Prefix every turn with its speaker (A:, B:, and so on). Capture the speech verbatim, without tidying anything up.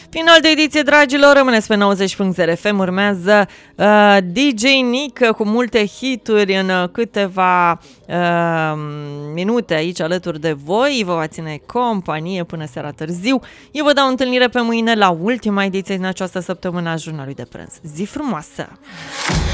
A: Final de ediție, dragilor, rămâneți pe nouăzeci punct zero F M, urmează uh, D J Nick cu multe hituri în uh, câteva uh, minute aici alături de voi, vă va ține companie până seara târziu. Eu vă dau întâlnire pe mâine la ultima ediție din această săptămână a Jurnalului de Prânz. Zi frumoasă!